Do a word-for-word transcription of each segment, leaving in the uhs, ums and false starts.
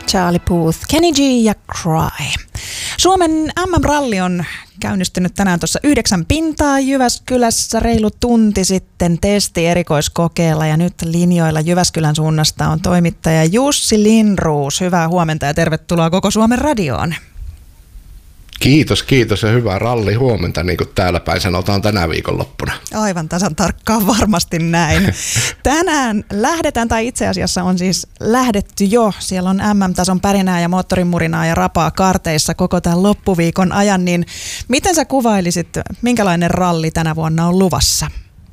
Charlie Puth, Kenny G ja Cry. Suomen M M-ralli on käynnistynyt tänään tuossa yhdeksän pintaa Jyväskylässä reilu tunti sitten testi erikoiskokeella ja nyt linjoilla Jyväskylän suunnasta on toimittaja Jussi Lindroos. Hyvää huomenta ja tervetuloa Koko Suomen radioon. Kiitos, kiitos ja hyvää ralli huomenta, niin kuin täällä päin sanotaan tänä viikonloppuna. Aivan tasan tarkkaan varmasti näin. Tänään lähdetään, tai itse asiassa on siis lähdetty jo. Siellä on M M-tason pärinää ja moottorimurinaa ja rapaa karteissa koko tämän loppuviikon ajan. Niin miten sä kuvailisit, minkälainen ralli tänä vuonna on luvassa?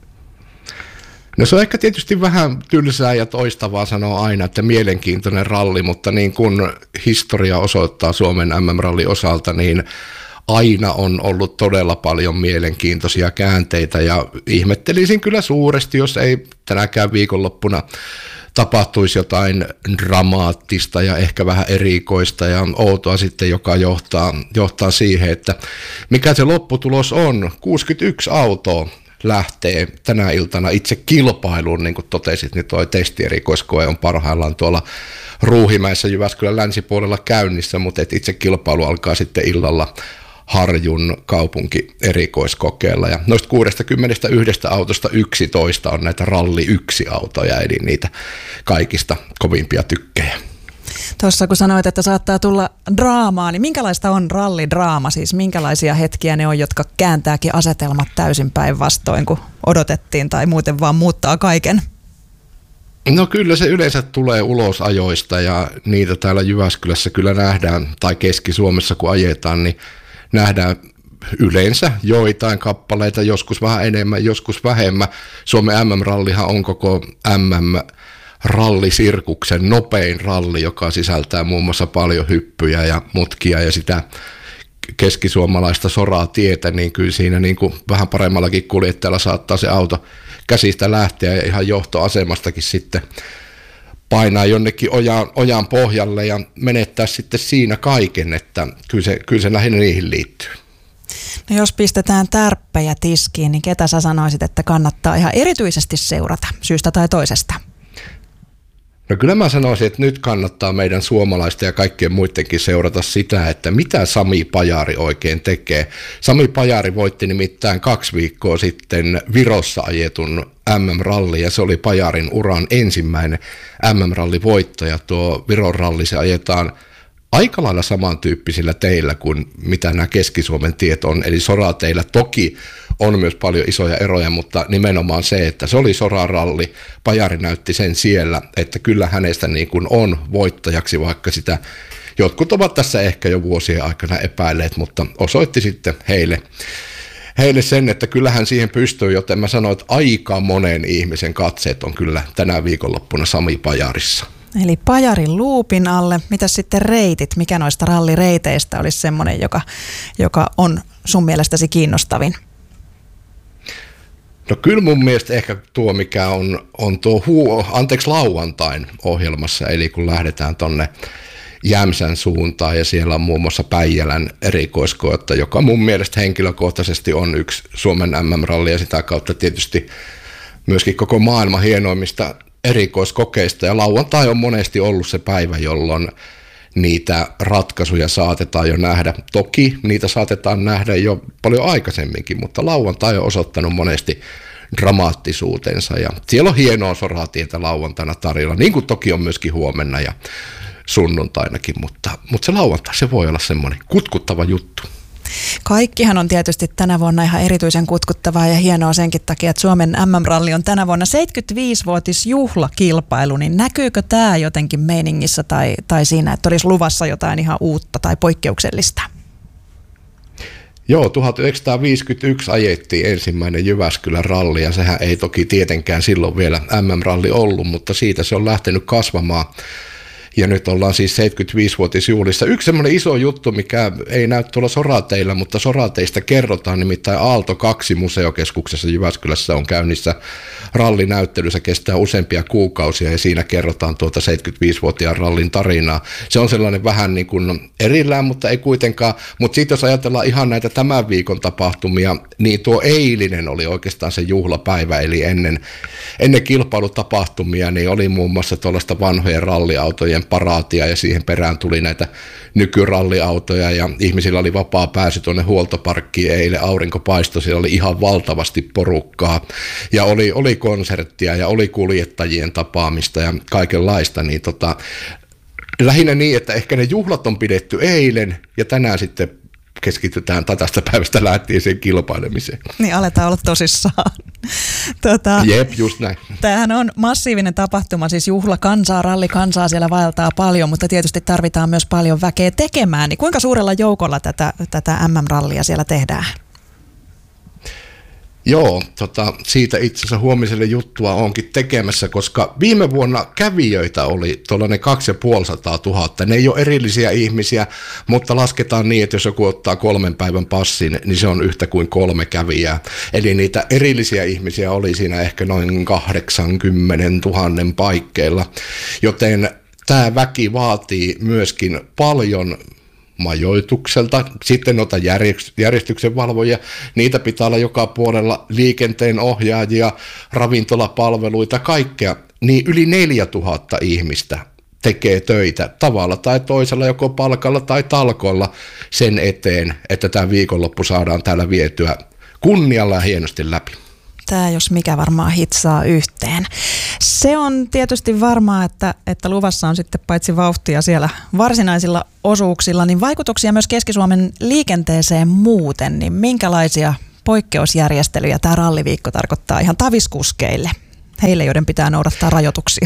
No se on ehkä tietysti vähän tylsää ja toistavaa sanoa aina, että mielenkiintoinen ralli, mutta niin kuin historia osoittaa Suomen M M-rallin osalta, niin aina on ollut todella paljon mielenkiintoisia käänteitä ja ihmettelisin kyllä suuresti, jos ei tänäkään viikonloppuna tapahtuisi jotain dramaattista ja ehkä vähän erikoista ja outoa sitten, joka johtaa, johtaa siihen, että mikä se lopputulos on. kuusikymmentäyksi autoa lähtee tänä iltana itse kilpailuun, niin kuin totesit, niin tuo testierikoiskoe on parhaillaan tuolla Ruuhimäessä Jyväskylän länsipuolella käynnissä, mutta et itse kilpailu alkaa sitten illalla Harjun kaupunki erikoiskokeella. Ja noista kuusikymmentäyksi autosta yksitoista on näitä ralli yksi autoja, eli niitä kaikista kovimpia tykkejä. Tuossa kun sanoit, että saattaa tulla draamaa, niin minkälaista on rallidraama? Siis minkälaisia hetkiä ne on, jotka kääntääkin asetelmat täysin päinvastoin, kun odotettiin tai muuten vaan muuttaa kaiken? No kyllä se yleensä tulee ulos ajoista ja niitä täällä Jyväskylässä kyllä nähdään, tai Keski-Suomessa kun ajetaan, niin nähdään yleensä joitain kappaleita, joskus vähän enemmän, joskus vähemmän. Suomen M M-rallihan on koko M M rallisirkuksen nopein ralli, joka sisältää muun muassa paljon hyppyjä ja mutkia ja sitä keskisuomalaista soraa tietä, niin kyllä siinä niin kuin vähän paremmallakin kuljettajalla saattaa se auto käsistä lähteä ja ihan johtoasemastakin sitten painaa jonnekin ojan, ojan pohjalle ja menettää sitten siinä kaiken, että kyllä se, kyllä se lähinnä niihin liittyy. No jos pistetään tärppejä tiskiin, niin ketä sä sanoisit, että kannattaa ihan erityisesti seurata syystä tai toisesta? No kyllä mä sanoisin, että nyt kannattaa meidän suomalaisten ja kaikkien muidenkin seurata sitä, että mitä Sami Pajari oikein tekee. Sami Pajari voitti nimittäin kaksi viikkoa sitten Virossa ajetun M M-ralli ja se oli Pajarin uran ensimmäinen M M-rallivoitto ja tuo Viron ralli se ajetaan aika lailla samantyyppisillä teillä kuin mitä nämä Keski-Suomen tiet on, eli sorateillä toki on myös paljon isoja eroja, mutta nimenomaan se, että se oli soraralli, Pajari näytti sen siellä, että kyllä hänestä niin kuin on voittajaksi, vaikka sitä jotkut ovat tässä ehkä jo vuosien aikana epäilleet, mutta osoitti sitten heille, heille sen, että kyllähän siihen pystyy, joten mä sanoin, että aika monen ihmisen katseet on kyllä tänä viikonloppuna Sami Pajarissa. Eli Pajarin luupin alle. Mitäs sitten reitit? Mikä noista rallireiteistä olisi semmoinen, joka, joka on sun mielestäsi kiinnostavin? No kyllä mun mielestä ehkä tuo, mikä on, on tuo huu, anteeksi lauantain ohjelmassa, eli kun lähdetään tonne Jämsän suuntaan ja siellä on muun muassa Päijälän erikoiskoetta, joka mun mielestä henkilökohtaisesti on yksi Suomen M M-ralli ja sitä kautta tietysti myöskin koko maailman hienoimmista erikoiskokeista ja lauantai on monesti ollut se päivä, jolloin niitä ratkaisuja saatetaan jo nähdä. Toki niitä saatetaan nähdä jo paljon aikaisemminkin, mutta lauantai on osoittanut monesti dramaattisuutensa ja siellä on hienoa soratietä lauantaina tarjolla, niin kuin toki on myöskin huomenna ja sunnuntainakin, mutta, mutta se lauantai se voi olla semmoinen kutkuttava juttu. Kaikkihan on tietysti tänä vuonna ihan erityisen kutkuttavaa ja hienoa senkin takia, että Suomen M M-ralli on tänä vuonna seitsemänkymmentäviisivuotisjuhlakilpailu, niin näkyykö tämä jotenkin meiningissä tai, tai siinä, että olisi luvassa jotain ihan uutta tai poikkeuksellista? Joo, tuhatyhdeksänsataaviisikymmentäyksi ajettiin ensimmäinen Jyväskylän ralli ja sehän ei toki tietenkään silloin vielä M M-ralli ollut, mutta siitä se on lähtenyt kasvamaan. Ja nyt ollaan siis seitsemänkymmentäviisivuotisjuhlissa. Yksi semmoinen iso juttu, mikä ei näy tuolla sorateillä, mutta sorateista kerrotaan, nimittäin Aalto kaksi museokeskuksessa Jyväskylässä on käynnissä rallinäyttely. Se kestää useampia kuukausia ja siinä kerrotaan tuota seitsemänkymmentäviisivuotiaan rallin tarinaa. Se on sellainen vähän niin kuin erillään, mutta ei kuitenkaan. Mutta sitten jos ajatellaan ihan näitä tämän viikon tapahtumia, niin tuo eilinen oli oikeastaan se juhlapäivä, eli ennen, ennen kilpailutapahtumia niin oli muun muassa tuollaista vanhojen ralliautojen ennen paraatia ja siihen perään tuli näitä nykyralliautoja ja ihmisillä oli vapaa pääsy tuonne huoltoparkkiin eilen, aurinko paistoi, siellä oli ihan valtavasti porukkaa ja oli, oli konserttia ja oli kuljettajien tapaamista ja kaikenlaista, niin tota, lähinnä niin, että ehkä ne juhlat on pidetty eilen ja tänään sitten keskitytään tai tästä päivästä lähtien sen kilpailemiseen. Niin aletaan olla tosissaan. Tuota, Jep, just näin. Tämähän on massiivinen tapahtuma, siis juhla kansaa, ralli kansaa siellä vaeltaa paljon, mutta tietysti tarvitaan myös paljon väkeä tekemään. Niin kuinka suurella joukolla tätä, tätä äm äm-rallia siellä tehdään? Joo, tota, siitä itse asiassa huomiselle juttua onkin tekemässä, koska viime vuonna kävijöitä oli tuollainen kaksisataaviisikymmentätuhatta. Ne ei ole erillisiä ihmisiä, mutta lasketaan niin, että jos joku ottaa kolmen päivän passin, niin se on yhtä kuin kolme kävijää. Eli niitä erillisiä ihmisiä oli siinä ehkä noin kahdeksankymmentätuhatta paikkeilla, joten tämä väki vaatii myöskin paljon majoitukselta, sitten noita järjestyksen valvojia, niitä pitää olla joka puolella, liikenteen ohjaajia, ravintolapalveluita, kaikkea, niin yli neljätuhatta ihmistä tekee töitä tavalla tai toisella, joko palkalla tai talkoilla sen eteen, että tämä viikonloppu saadaan täällä vietyä kunnialla ja hienosti läpi. Tämä jos mikä varmaan hitsaa yhteen. Se on tietysti varmaa, että, että luvassa on sitten paitsi vauhtia siellä varsinaisilla osuuksilla, niin vaikutuksia myös Keski-Suomen liikenteeseen muuten. Niin minkälaisia poikkeusjärjestelyjä tämä ralliviikko tarkoittaa ihan taviskuskeille, heille joiden pitää noudattaa rajoituksia?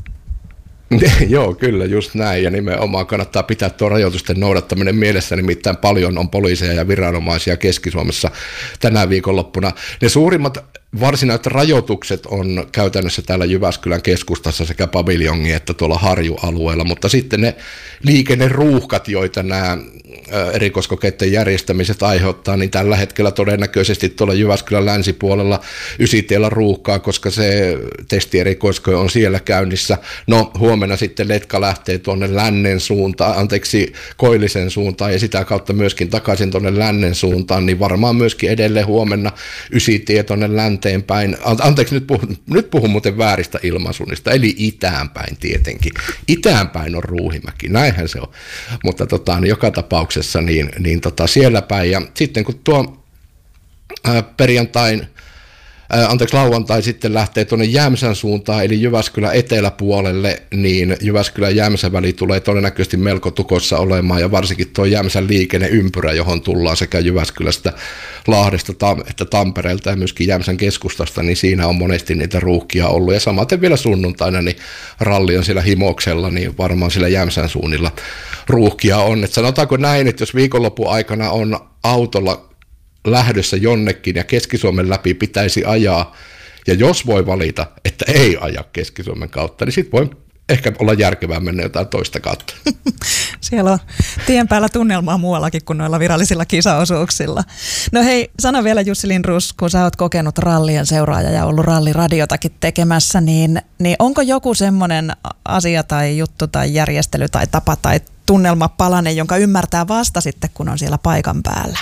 Joo, kyllä, just näin. Ja nimenomaan kannattaa pitää tuo rajoitusten noudattaminen mielessä, nimittäin paljon on poliiseja ja viranomaisia Keski-Suomessa tänä viikonloppuna. Ne suurimmat varsinaiset rajoitukset on käytännössä täällä Jyväskylän keskustassa sekä paviljongin että tuolla Harju-alueella, mutta sitten ne liikenneruuhkat, joita nämä erikoiskokeiden järjestämiset aiheuttaa, niin tällä hetkellä todennäköisesti tuolla Jyväskylän länsipuolella Ysitiellä ruuhkaa, koska se testierikoiskoe on siellä käynnissä. No huomenna sitten letka lähtee tuonne lännen suuntaan, anteeksi Koillisen suuntaan ja sitä kautta myöskin takaisin tuonne lännen suuntaan, niin varmaan myöskin edelleen huomenna Ysitie tuonne länteen päin, anteeksi nyt puhun, nyt puhun muuten vääristä ilmansuunnista, eli itään päin tietenkin. Itään päin on Ruuhimäki, näinhän se on, mutta tota, niin joka tapauksessa niin, niin tota siellä päin ja sitten kun tuo ää, perjantain anteeksi lauantai sitten lähtee tuonne Jämsän suuntaan, eli Jyväskylän eteläpuolelle, niin Jyväskylän Jämsän väli tulee todennäköisesti melko tukossa olemaan, ja varsinkin tuo Jämsän liikenneympyrä, johon tullaan sekä Jyväskylästä, Lahdesta että Tampereelta ja myöskin Jämsän keskustasta, niin siinä on monesti niitä ruuhkia ollut, ja samaten vielä sunnuntaina, niin ralli on siellä Himoksella, niin varmaan sillä Jämsän suunnilla ruuhkia on. Et sanotaanko näin, että jos viikonlopun aikana on autolla lähdössä jonnekin ja Keski-Suomen läpi pitäisi ajaa, ja jos voi valita, että ei aja Keski-Suomen kautta, niin sitten voi ehkä olla järkevää mennä jotain toista kautta. Siellä on tien päällä tunnelmaa muuallakin kuin noilla virallisilla kisaosuuksilla. No hei, sano vielä Jussi Lindroos, kun sä oot kokenut rallien seuraaja ja ollut ralliradiotakin tekemässä, niin, niin onko joku semmoinen asia tai juttu tai järjestely tai tapa tai tunnelmapalanen, jonka ymmärtää vasta sitten, kun on siellä paikan päällä?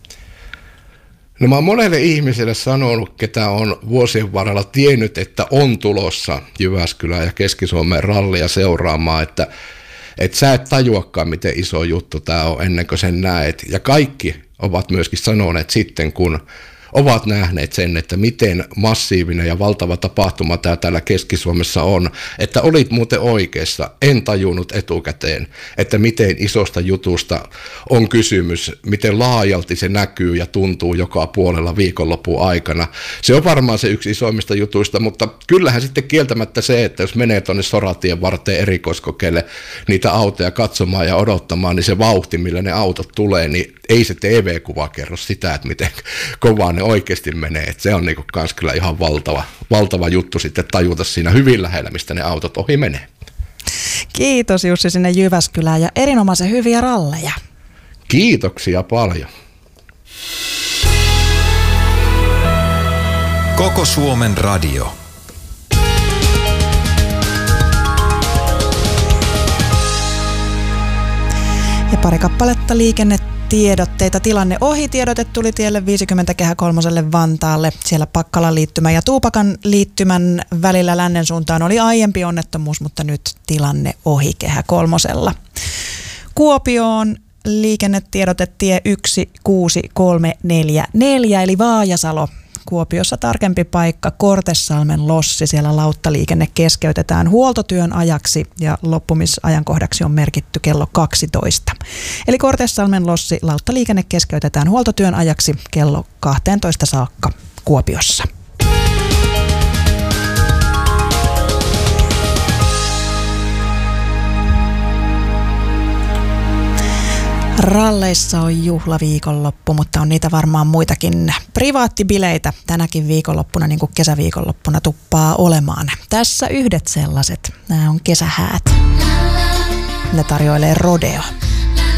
No mä oon monelle ihmiselle sanonut, ketä on vuosien varrella tiennyt, että on tulossa Jyväskylään ja Keski-Suomen rallia seuraamaan, että, että sä et tajuakaan, miten iso juttu tää on ennen kuin sen näet. Ja kaikki ovat myöskin sanoneet sitten, kun ovat nähneet sen, että miten massiivinen ja valtava tapahtuma tämä täällä Keski-Suomessa on, että olit muuten oikeassa, en tajunnut etukäteen, että miten isosta jutusta on kysymys, miten laajalti se näkyy ja tuntuu joka puolella viikonlopun aikana. Se on varmaan se yksi isoimmista jutuista, mutta kyllähän sitten kieltämättä se, että jos menee tuonne Soratien varteen erikoiskokeille niitä autoja katsomaan ja odottamaan, niin se vauhti, millä ne autot tulee, niin ei se T V-kuva kerro sitä, että miten kovaa ne oikeasti menee. Että se on niinku kans kyllä ihan valtava, valtava juttu sitten tajuta siinä hyvin lähellä, mistä ne autot ohi menee. Kiitos Jussi sinne Jyväskylään ja erinomaisen hyviä ralleja. Kiitoksia paljon. Koko Suomen radio. Ja pari kappaletta liikennettä tiedotteita. Tilanne ohi. Tiedote tuli tielle viisikymmentä Kehä kolmoselle Vantaalle. Siellä Pakkalan liittymän ja Tuupakan liittymän välillä lännen suuntaan oli aiempi onnettomuus, mutta nyt tilanne ohi Kehä kolmosella. Kuopioon liikennetiedote tie yksi kuusi kolme neljä neljä eli Vaajasalo. Kuopiossa tarkempi paikka, Kortesalmen lossi. Siellä lauttaliikenne keskeytetään huoltotyön ajaksi ja loppumisajankohdaksi on merkitty kello kaksitoista. Eli Kortesalmen lossi, lauttaliikenne keskeytetään huoltotyön ajaksi kello kaksitoista saakka Kuopiossa. Ralleissa on juhlaviikonloppu, mutta on niitä varmaan muitakin privaattibileitä tänäkin viikonloppuna, niin kuin kesäviikonloppuna tuppaa olemaan. Tässä yhdet sellaiset. Nämä on kesähäät. Ne tarjoilee Rodeo.